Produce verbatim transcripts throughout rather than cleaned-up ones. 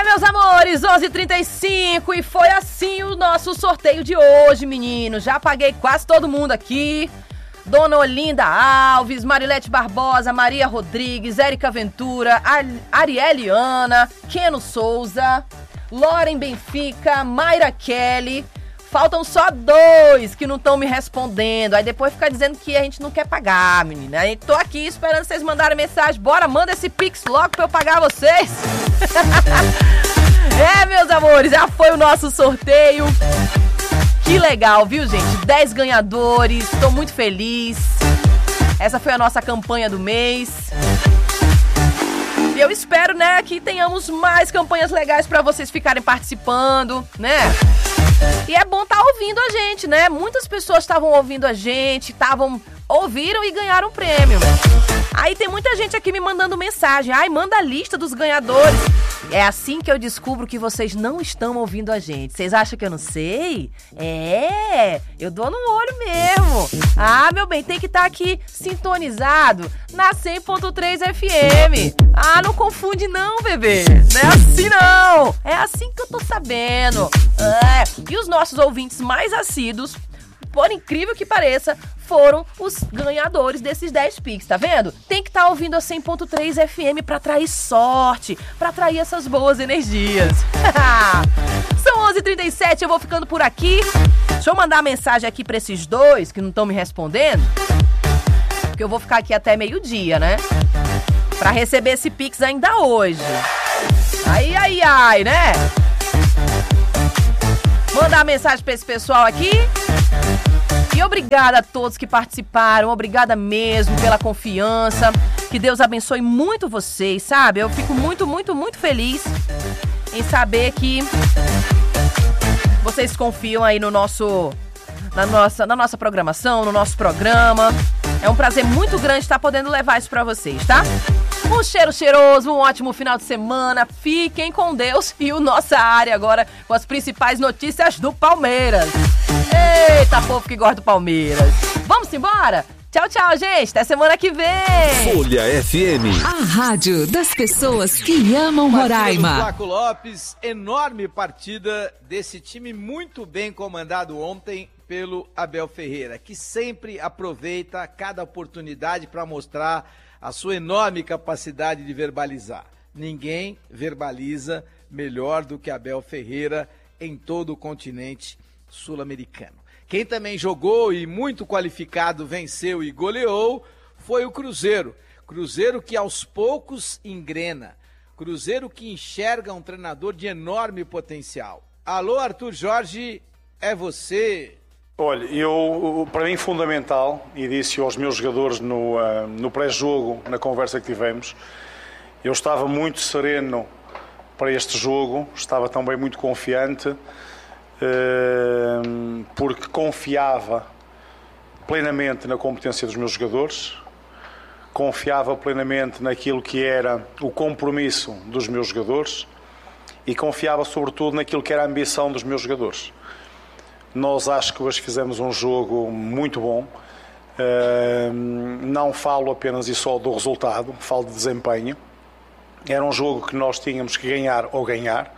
Meus amores, onze e trinta e cinco e foi assim o nosso sorteio de hoje, menino. Já paguei quase todo mundo aqui. Dona Olinda Alves, Marilete Barbosa, Maria Rodrigues, Érica Ventura, Arielle Ana, Keno Souza, Loren Benfica, Mayra Kelly. Faltam só dois que não estão me respondendo. Aí depois fica dizendo que a gente não quer pagar, menina. Aí tô aqui esperando vocês mandarem mensagem. Bora, manda esse pix logo pra eu pagar vocês. É, meus amores, já foi o nosso sorteio. Que legal, viu, gente? dez ganhadores, tô muito feliz. Essa foi a nossa campanha do mês. E eu espero, né, que tenhamos mais campanhas legais pra vocês ficarem participando, né? E é bom estar ouvindo a gente, né? Muitas pessoas estavam ouvindo a gente, estavam ouviram e ganharam o prêmio. Aí tem muita gente aqui me mandando mensagem. Ai, manda a lista dos ganhadores. É assim que eu descubro que vocês não estão ouvindo a gente. Vocês acham que eu não sei? É, eu dou no olho mesmo. Ah, meu bem, tem que estar aqui sintonizado na cem ponto três F M. Ah, não confunde não, bebê. Não é assim não. É assim que eu tô sabendo. É. E os nossos ouvintes mais assíduos, por incrível que pareça, foram os ganhadores desses dez Pix, tá vendo? Tem que estar tá ouvindo a cem ponto três F M pra atrair sorte, pra atrair essas boas energias. São onze e trinta e sete, eu vou ficando por aqui. Deixa eu mandar uma mensagem aqui pra esses dois que não estão me respondendo, porque eu vou ficar aqui até meio-dia, né? Pra receber esse Pix ainda hoje. Ai, ai, ai, né? Mandar mensagem pra esse pessoal aqui. E obrigada a todos que participaram, obrigada mesmo pela confiança, que Deus abençoe muito vocês, sabe? Eu fico muito, muito, muito feliz em saber que vocês confiam aí no nosso, na nossa, na nossa programação, no nosso programa. É um prazer muito grande estar podendo levar isso pra vocês, tá? Um cheiro cheiroso, um ótimo final de semana, fiquem com Deus e o Nossa Área agora com as principais notícias do Palmeiras. Eita, povo que gosta do Palmeiras. Vamos embora? Tchau, tchau, gente. Até semana que vem. Folha F M. A rádio das pessoas que amam Roraima. Flaco Lopes, enorme partida desse time muito bem comandado ontem pelo Abel Ferreira, que sempre aproveita cada oportunidade para mostrar a sua enorme capacidade de verbalizar. Ninguém verbaliza melhor do que Abel Ferreira em todo o continente sul-americano. Quem também jogou e muito qualificado venceu e goleou foi o Cruzeiro. Cruzeiro que aos poucos engrena. Cruzeiro que enxerga um treinador de enorme potencial. Alô, Arthur Jorge, é você. Olha, eu, para mim fundamental, e disse aos meus jogadores no, uh, no pré-jogo, na conversa que tivemos, eu estava muito sereno para este jogo, estava também muito confiante, uh, porque confiava plenamente na competência dos meus jogadores, confiava plenamente naquilo que era o compromisso dos meus jogadores e confiava sobretudo naquilo que era a ambição dos meus jogadores. Nós acho que hoje fizemos um jogo muito bom, uh, não falo apenas e só do resultado, falo de desempenho. Era um jogo que nós tínhamos que ganhar ou ganhar.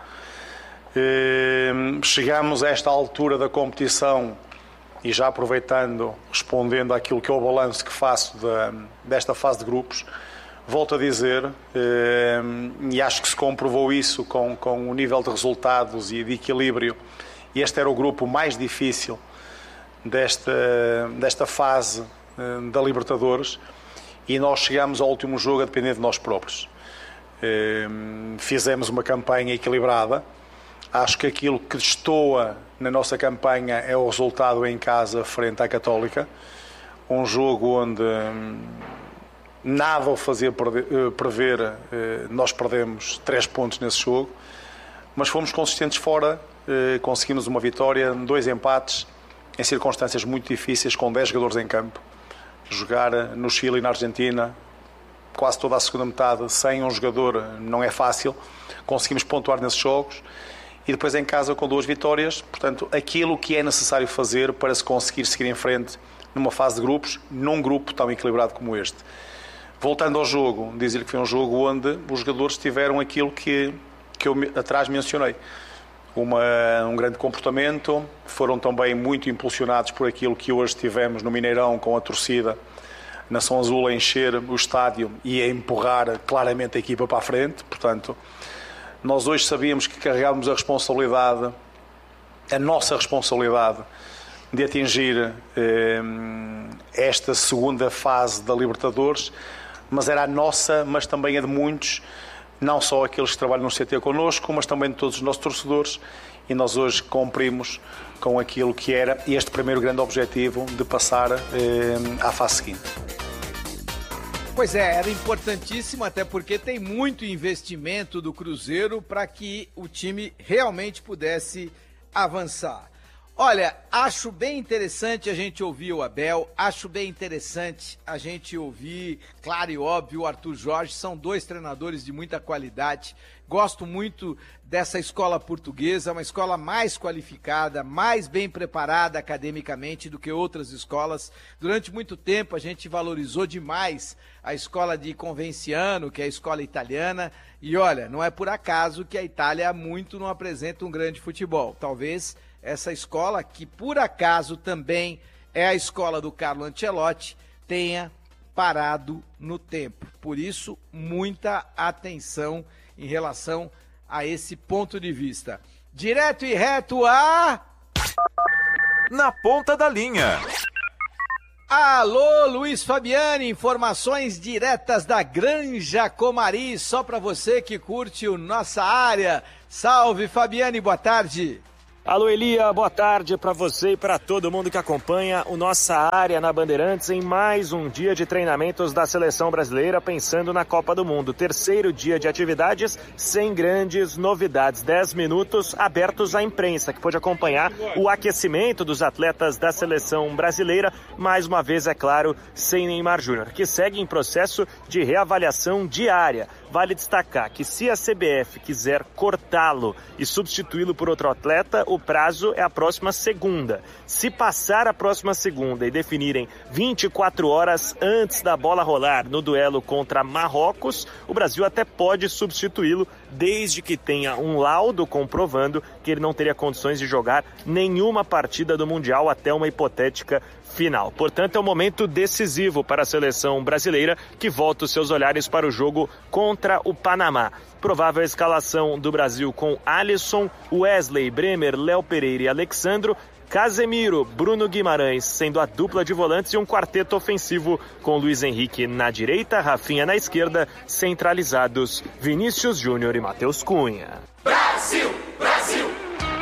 Uh, chegamos a esta altura da competição e já aproveitando, respondendo àquilo que é o balanço que faço de, desta fase de grupos, volto a dizer, uh, e acho que se comprovou isso com, com o nível de resultados e de equilíbrio. Este era o grupo mais difícil desta, desta fase uh, da Libertadores e nós chegamos ao último jogo a depender de nós próprios. Uh, fizemos uma campanha equilibrada. Acho que aquilo que destoa na nossa campanha é o resultado em casa frente à Católica. Um jogo onde um, nada o fazia perder, uh, prever, uh, nós perdemos três pontos nesse jogo, mas fomos consistentes fora. Uh, conseguimos uma vitória, dois empates em circunstâncias muito difíceis, com dez jogadores em campo. Jogar no Chile e na Argentina quase toda a segunda metade sem um jogador não é fácil. Conseguimos pontuar nesses jogos e depois em casa com duas vitórias. Portanto, aquilo que é necessário fazer para se conseguir seguir em frente numa fase de grupos, num grupo tão equilibrado como este. Voltando ao jogo, dizer que foi um jogo onde os jogadores tiveram aquilo que que eu atrás mencionei. Uma, um grande comportamento, foram também muito impulsionados por aquilo que hoje tivemos no Mineirão, com a torcida Nação Azul a encher o estádio e a empurrar claramente a equipa para a frente. Portanto, nós hoje sabíamos que carregávamos a responsabilidade, a nossa responsabilidade, de atingir eh, esta segunda fase da Libertadores, mas era a nossa, mas também a de muitos, não só aqueles que trabalham no C T connosco, mas também de todos os nossos torcedores, e nós hoje cumprimos com aquilo que era este primeiro grande objetivo de passar eh, à fase seguinte. Pois é, era importantíssimo, até porque tem muito investimento do Cruzeiro para que o time realmente pudesse avançar. Olha, acho bem interessante a gente ouvir o Abel, acho bem interessante a gente ouvir, claro e óbvio, o Arthur Jorge, são dois treinadores de muita qualidade. Gosto muito dessa escola portuguesa, uma escola mais qualificada, mais bem preparada academicamente do que outras escolas. Durante muito tempo a gente valorizou demais a escola de Convenciano, que é a escola italiana, e olha, não é por acaso que a Itália muito não apresenta um grande futebol. Talvez essa escola, que por acaso também é a escola do Carlo Ancelotti, tenha parado no tempo. Por isso, muita atenção em relação a esse ponto de vista. Direto e reto a... Na ponta da linha. Alô, Luiz Fabiani, informações diretas da Granja Comari, só para você que curte o Nossa Área. Salve, Fabiani, boa tarde. Alô, Elia, boa tarde para você e para todo mundo que acompanha o Nossa Área na Bandeirantes em mais um dia de treinamentos da Seleção Brasileira pensando na Copa do Mundo. Terceiro dia de atividades sem grandes novidades. Dez minutos abertos à imprensa, que pôde acompanhar o aquecimento dos atletas da Seleção Brasileira. Mais uma vez, é claro, sem Neymar Júnior, que segue em processo de reavaliação diária. Vale destacar que se a C B F quiser cortá-lo e substituí-lo por outro atleta, o prazo é a próxima segunda. Se passar a próxima segunda e definirem vinte e quatro horas antes da bola rolar no duelo contra Marrocos, o Brasil até pode substituí-lo, desde que tenha um laudo comprovando que ele não teria condições de jogar nenhuma partida do Mundial até uma hipotética final. Portanto, é um momento decisivo para a seleção brasileira, que volta os seus olhares para o jogo contra o Panamá. Provável escalação do Brasil com Alisson, Wesley, Bremer, Léo Pereira e Alexandro, Casemiro, Bruno Guimarães sendo a dupla de volantes e um quarteto ofensivo com Luiz Henrique na direita, Rafinha na esquerda, centralizados Vinícius Júnior e Matheus Cunha. Brasil! Brasil!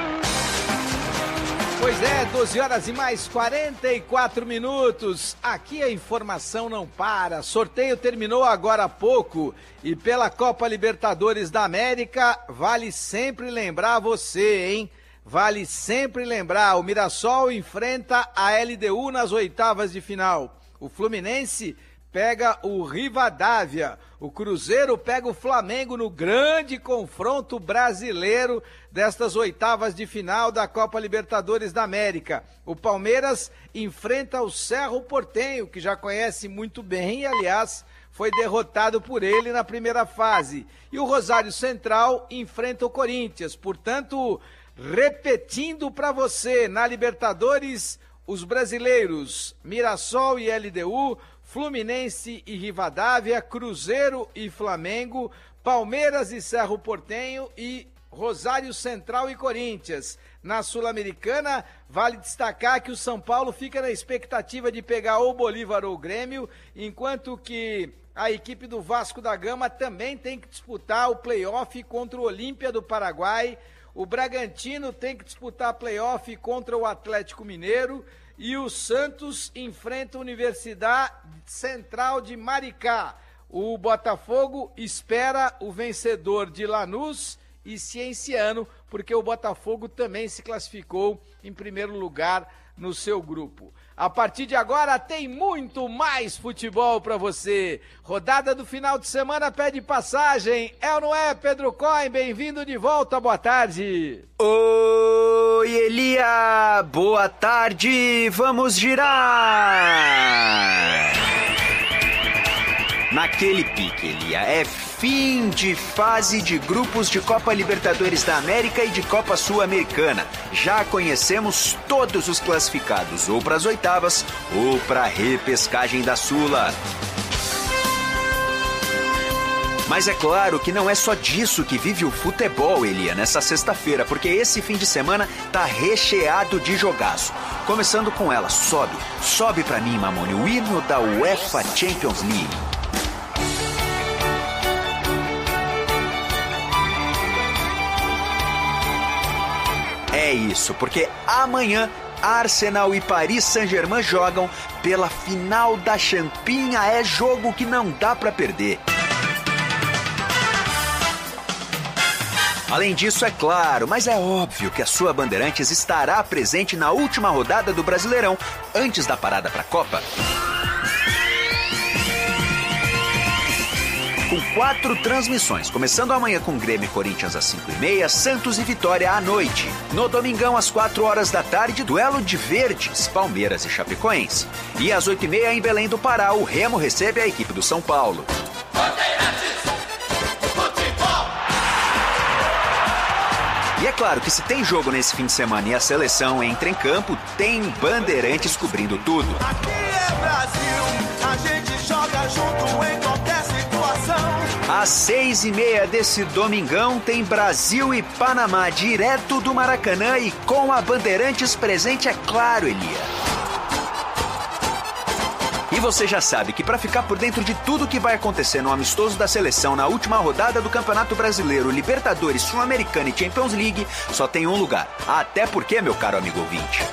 Pois é, doze horas e mais quarenta e quatro minutos. Aqui a informação não para. Sorteio terminou agora há pouco e pela Copa Libertadores da América, vale sempre lembrar você, hein? Vale sempre lembrar, o Mirassol enfrenta a L D U nas oitavas de final. O Fluminense pega o Rivadavia. O Cruzeiro pega o Flamengo no grande confronto brasileiro destas oitavas de final da Copa Libertadores da América. O Palmeiras enfrenta o Cerro Porteño, que já conhece muito bem e, aliás, foi derrotado por ele na primeira fase. E o Rosário Central enfrenta o Corinthians. Portanto, repetindo para você, na Libertadores, os brasileiros Mirassol e L D U, Fluminense e Rivadavia, Cruzeiro e Flamengo, Palmeiras e Cerro Porteño e Rosário Central e Corinthians. Na Sul-Americana, vale destacar que o São Paulo fica na expectativa de pegar ou o Bolívar ou o Grêmio, enquanto que a equipe do Vasco da Gama também tem que disputar o play-off contra o Olímpia do Paraguai. O Bragantino tem que disputar play-off contra o Atlético Mineiro e o Santos enfrenta a Universidade Central de Maricá. O Botafogo espera o vencedor de Lanús e Cienciano, porque o Botafogo também se classificou em primeiro lugar no seu grupo. A partir de agora tem muito mais futebol para você. Rodada do final de semana pede passagem. É ou não é, Pedro Cohen? Bem-vindo de volta, boa tarde. Oi, Elia, boa tarde, vamos girar. Naquele pique, Elia, é Fim de fase de grupos de Copa Libertadores da América e de Copa Sul-Americana. Já conhecemos todos os classificados, ou para as oitavas, ou para a repescagem da Sula. Mas é claro que não é só disso que vive o futebol, Elia, nessa sexta-feira, porque esse fim de semana tá recheado de jogaço. Começando com ela, sobe, sobe pra mim, Mamone, o hino da UEFA Champions League. É isso, porque amanhã Arsenal e Paris Saint-Germain jogam pela final da Champinha. É jogo que não dá pra perder. Além disso, é claro, mas é óbvio que a sua Bandeirantes estará presente na última rodada do Brasileirão, antes da parada para a Copa. Com quatro transmissões, começando amanhã com Grêmio e Corinthians às cinco e meia, Santos e Vitória à noite. No domingão, às quatro horas da tarde, duelo de verdes, Palmeiras e Chapecoense. E às oito e meia, em Belém do Pará, o Remo recebe a equipe do São Paulo. E é claro que se tem jogo nesse fim de semana e a seleção entra em campo, tem Bandeirantes cobrindo tudo. Aqui é Brasil, a gente joga junto em qualquer situação. Às seis e meia desse domingão tem Brasil e Panamá, direto do Maracanã e com a Bandeirantes presente, é claro, Elia. E você já sabe que para ficar por dentro de tudo que vai acontecer no amistoso da seleção na última rodada do Campeonato Brasileiro, Libertadores, Sul-Americana e Champions League, só tem um lugar. Até porque, meu caro amigo ouvinte,